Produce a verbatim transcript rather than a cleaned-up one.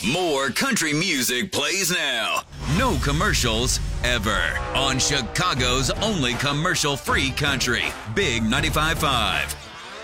More country music plays now. No commercials ever on Chicago's only commercial-free country. Big ninety-five point five.